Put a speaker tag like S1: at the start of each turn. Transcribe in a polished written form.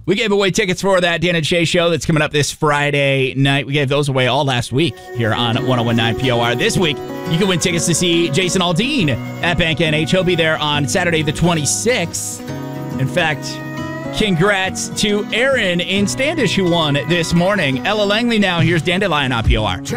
S1: We gave away tickets for that Dan and Shay show that's coming up this Friday night. We gave those away all last week here on 1019 POR. This week, you can win tickets to see Jason Aldean at Bank NH. He'll be there on Saturday the 26th. In fact, congrats to Aaron in Standish who won this morning. Ella Langley now. Here's Dandelion on POR.